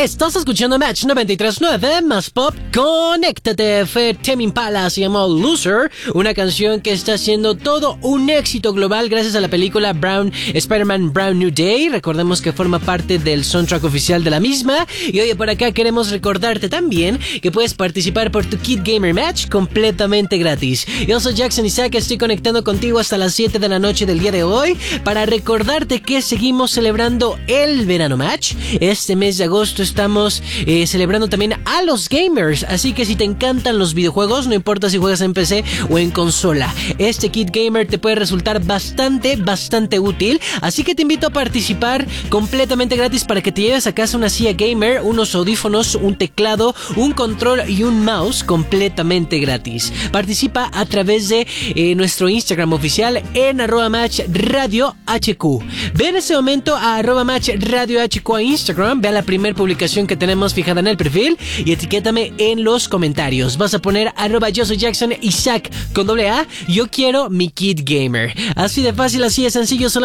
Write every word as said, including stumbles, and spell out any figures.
Estás escuchando Match noventa y tres punto nueve, más pop. Conéctate. Fue Tame Impala, se llamó Loser, una canción que está siendo todo un éxito global gracias a la película Brown Spider-Man Brown New Day. Recordemos que forma parte del soundtrack oficial de la misma. Y oye, por acá queremos recordarte también que puedes participar por tu Kid Gamer Match completamente gratis. Yo soy Jackson Isaac, estoy conectando contigo hasta las siete de la noche del día de hoy para recordarte que seguimos celebrando el Verano Match. Este mes de agosto estamos eh, celebrando también a los gamers, así que si te encantan los videojuegos, no importa si juegas en P C o en consola, este Kit Gamer te puede resultar bastante, bastante útil, así que te invito a participar completamente gratis para que te lleves a casa una silla gamer, unos audífonos, un teclado, un control y un mouse completamente gratis. Participa a través de eh, nuestro Instagram oficial en arroba match radio hq. Ve en ese momento a arroba match radio hq a Instagram, ve a la primera publicación que tenemos fijada en el perfil y etiquétame en los comentarios. Vas a poner arroba yo soy Jackson Isaac con doble A, yo quiero mi Kid Gamer. Así de fácil, así de sencillo. Solo